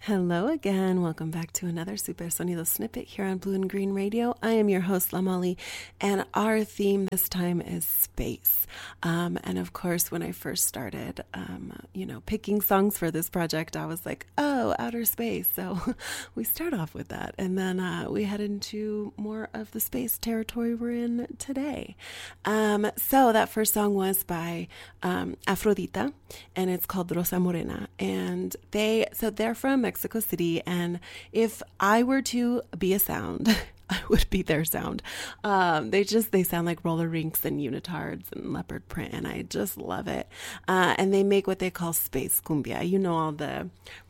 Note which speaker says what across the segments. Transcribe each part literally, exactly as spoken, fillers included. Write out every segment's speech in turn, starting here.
Speaker 1: Hello again. Welcome back to another Super Sonido snippet here on Blue and Green Radio. I am your host, Lamali, and our theme this time is space. Um, and of course, when I first started, um, you know, picking songs for this project, I was like, oh, outer space. So we start off with that. And then uh, we head into more of the space territory we're in today. Um, so that first song was by um, Afrodita, and it's called Rosa Morena. And they, so they're from Mexico City, and if I were to be a sound, I would be their sound. Um, they just, they sound like roller rinks and unitards and leopard print, and I just love it. Uh, and they make what they call space cumbia. You know, all the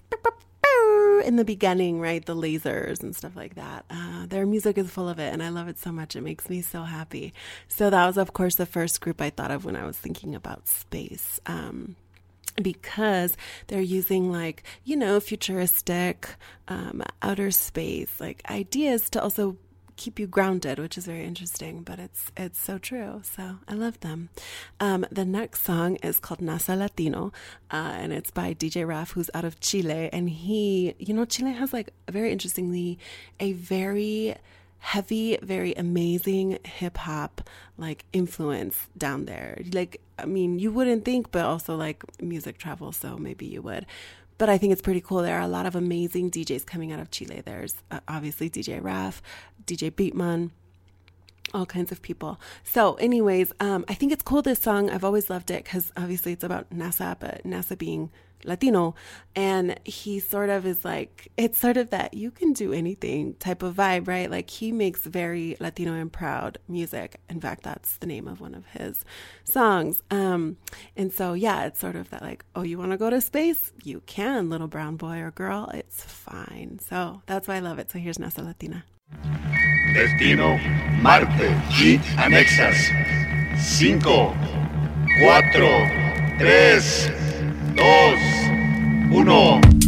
Speaker 1: in the beginning, right? The lasers and stuff like that. Uh, their music is full of it, and I love it so much. It makes me so happy. So that was, of course, the first group I thought of when I was thinking about space. Um, because they're using, like, you know, futuristic, um, outer space, like ideas to also keep you grounded, which is very interesting, but it's it's so true. So I love them. Um, the next song is called NASA Latino, uh, and it's by D J Raf, who's out of Chile. And he, you know, Chile has, like, very interestingly, a very heavy, very amazing hip hop like influence down there. Like, I mean, you wouldn't think, but also like music travel, so maybe you would. But I think it's pretty cool. There are a lot of amazing D Js coming out of Chile. There's uh, obviously D J Raf, D J Beatman, all kinds of people. So anyways, um, I think it's cool, this song. I've always loved it because obviously it's about NASA, but NASA being Latino. And he sort of is like, it's sort of that you can do anything type of vibe, right? Like, he makes very Latino and proud music. In fact, that's the name of one of his songs. Um, and so, yeah, it's sort of that like, oh, you want to go to space? You can, little brown boy or girl. It's fine. So that's why I love it. So here's NASA Latina.
Speaker 2: Destino Marte y anexas. Cinco, cuatro, tres, dos, uno.